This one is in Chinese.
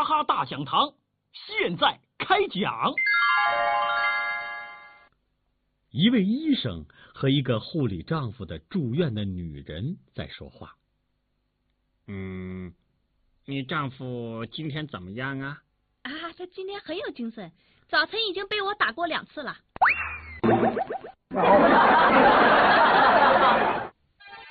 哈哈大讲堂现在开讲。 一位医生和一个护理丈夫的住院的女人在说话。 你丈夫今天怎么样啊？ 他今天很有精神，早晨已经被我打过2次了。